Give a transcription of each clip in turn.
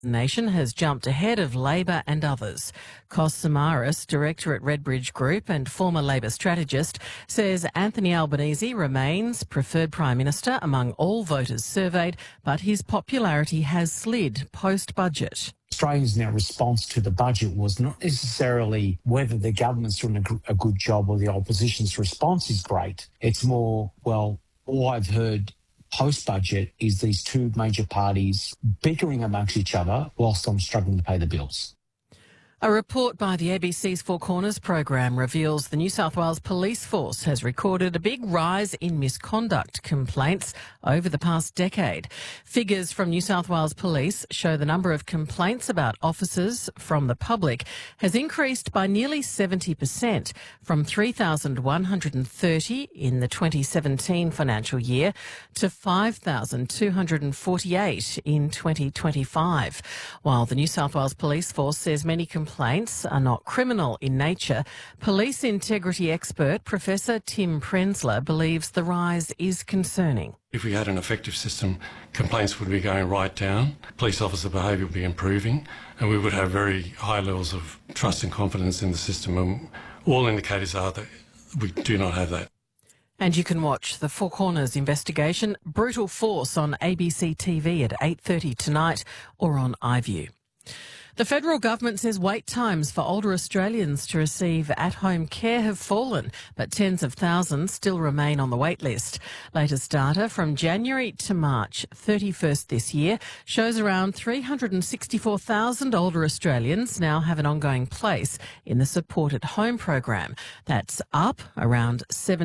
Nation has jumped ahead of Labor and others. Kos Samaras, director at Redbridge Group and former Labor strategist, says Anthony Albanese remains preferred Prime Minister among all voters surveyed, but his popularity has slid post-budget. Australians' now response to the budget was not necessarily whether the government's doing a good job or the opposition's response is great. It's more, well, all I've heard post-budget is these two major parties bickering amongst each other whilst I'm struggling to pay the bills. A report by the ABC's Four Corners program reveals the New South Wales Police Force has recorded a big rise in misconduct complaints over the past decade. Figures from New South Wales Police show the number of complaints about officers from the public has increased by nearly 70%, from 3,130 in the 2017 financial year to 5,248 in 2025. While the New South Wales Police Force says many complaints are not criminal in nature, police integrity expert Professor Tim Prenzler believes the rise is concerning. If we had an effective system, complaints would be going right down, police officer behaviour would be improving, and we would have very high levels of trust and confidence in the system. And all indicators are that we do not have that. And you can watch the Four Corners investigation, Brutal Force, on ABC TV at 8:30 tonight or on iView. The federal government says wait times for older Australians to receive at-home care have fallen, but tens of thousands still remain on the wait list. Latest data from January to March 31st this year shows around 364,000 older Australians now have an ongoing place in the supported home program. That's up around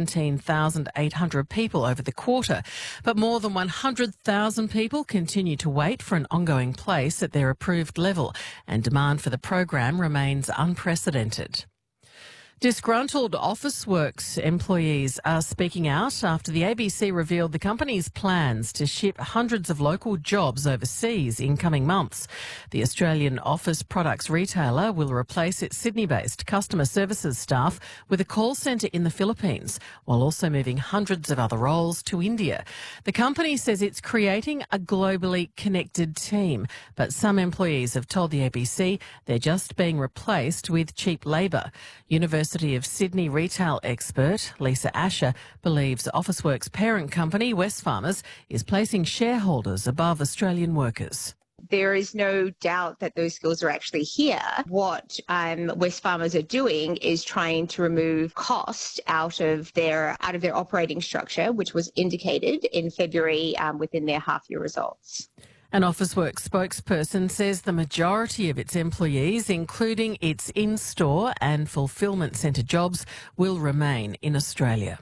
17,800 people over the quarter, but more than 100,000 people continue to wait for an ongoing place at their approved level, and demand for the program remains unprecedented. Disgruntled Officeworks employees are speaking out after the ABC revealed the company's plans to ship hundreds of local jobs overseas in coming months. The Australian office products retailer will replace its Sydney-based customer services staff with a call centre in the Philippines, while also moving hundreds of other roles to India. The company says it's creating a globally connected team, but some employees have told the ABC they're just being replaced with cheap labour. University of Sydney retail expert Lisa Asher believes Officeworks' parent company, Wesfarmers, is placing shareholders above Australian workers. There is no doubt that those skills are actually here. What Wesfarmers are doing is trying to remove cost out of their operating structure, which was indicated in February within their half-year results. An Officeworks spokesperson says the majority of its employees, including its in-store and fulfilment centre jobs, will remain in Australia.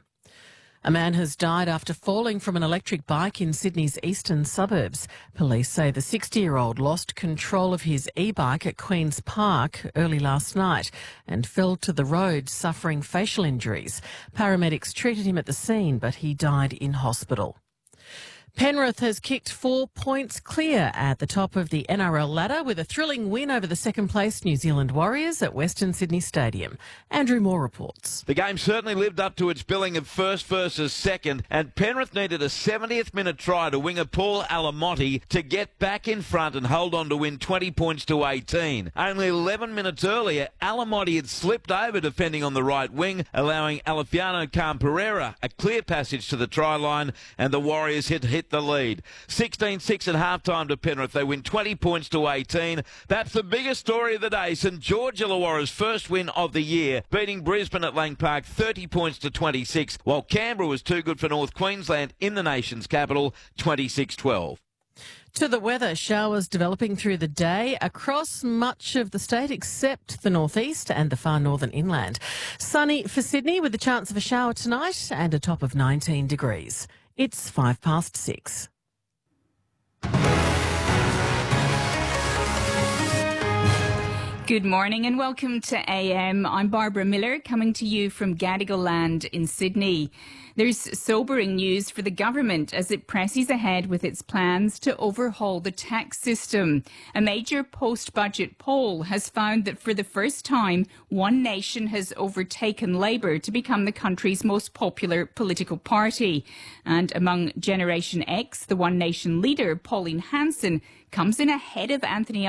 A man has died after falling from an electric bike in Sydney's eastern suburbs. Police say the 60-year-old lost control of his e-bike at Queen's Park early last night and fell to the road, suffering facial injuries. Paramedics treated him at the scene, but he died in hospital. Penrith has kicked 4 points clear at the top of the NRL ladder with a thrilling win over the second-place New Zealand Warriors at Western Sydney Stadium. Andrew Moore reports. The game certainly lived up to its billing of first versus second, and Penrith needed a 70th minute try to winger Paul Alamotti to get back in front and hold on to win 20 points to 18. Only 11 minutes earlier, Alamotti had slipped over defending on the right wing, allowing Alefiano Khan-Pereira a clear passage to the try line, and the Warriors hit the lead. 16-6 at halftime to Penrith. They win 20 points to 18. That's the biggest story of the day. St George Illawarra's first win of the year, beating Brisbane at Lang Park 30 points to 26, while Canberra was too good for North Queensland in the nation's capital, 26-12. To the weather, showers developing through the day across much of the state except the northeast and the far northern inland. Sunny for Sydney with the chance of a shower tonight and a top of 19 degrees. It's 6:05. Good morning and welcome to AM. I'm Barbara Miller, coming to you from Gadigal Land in Sydney. There's sobering news for the government as it presses ahead with its plans to overhaul the tax system. A major post-budget poll has found that for the first time, One Nation has overtaken Labour to become the country's most popular political party. And among Generation X, the One Nation leader, Pauline Hanson, comes in ahead of Anthony